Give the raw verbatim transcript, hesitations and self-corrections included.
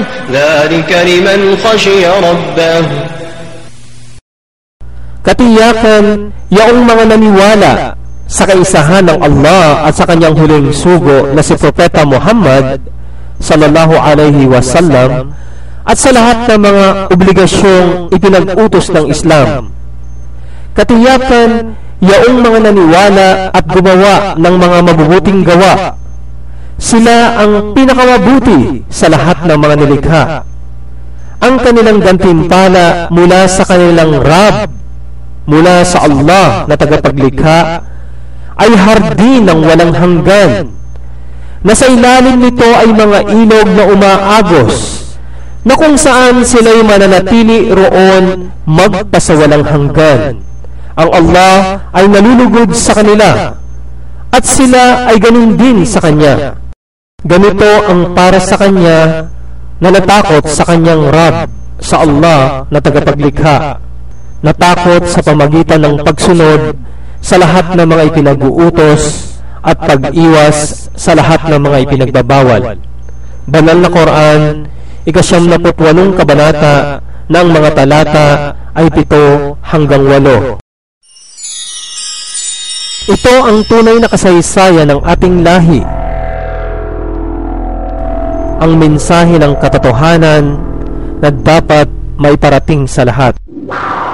ذلك لمن خشي ربه. Katiyakan, yaong mga naniwala sa kaisahan ng Allah at sa kanyang huling sugo na si Propeta Muhammad sallallahu alaihi wasallam at sa lahat ng mga obligasyong ipinag-utos ng Islam. Katiyakan, yaong mga naniwala at gumawa ng mga mabubuting gawa, sila ang pinakamabuti sa lahat ng mga nilikha. Ang kanilang gantimpala mula sa kanilang Rabb, mula sa Allah na tagapaglikha, ay hardin ng walang hanggan, na sa ilalim nito ay mga ilog na umaagos, na kung saan sila'y mananatili roon magpasawalang hanggan. Ang Allah ay nalulugod sa kanila, at sila ay ganun din sa Kanya. Ganito ang para sa Kanya na natakot sa Kanyang Rabb, sa Allah na tagapaglikha, natakot sa pamagitan ng pagsunod sa lahat ng mga ipinag-uutos at pag-iwas sa lahat ng mga ipinagbabawal. Banal na Quran, ikasyam na putwalong kabanata, ng mga talata ay pito hanggang walo. Ito ang tunay na kasaysayan ng ating lahi, ang mensahe ng katotohanan na dapat maiparating sa lahat.